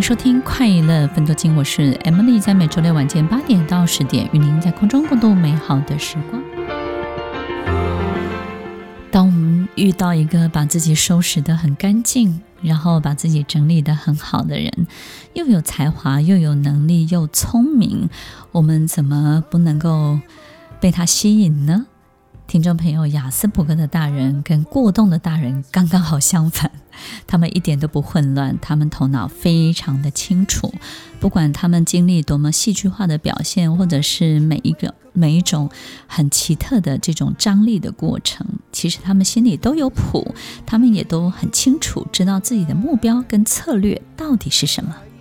收听快乐分多金，我是 Emily， 在每周六晚间8点到10点，与您在空中共度美好的时光。当我们遇到一个把自己收拾得很干净，然后把自己整理得很好的人，又有才华，又有能力，又聪明，我们怎么不能够被他吸引呢？听众朋友，亚斯伯格的大人跟过动的大人刚刚好相反，他们一点都不混乱，他们头脑非常的清楚，不管他们经历多么戏剧化的表现，或者是每一种很奇特的这种张力的过程，其实他们心里都有谱，他们也都很清楚知道自己的目标跟策略到底是什么。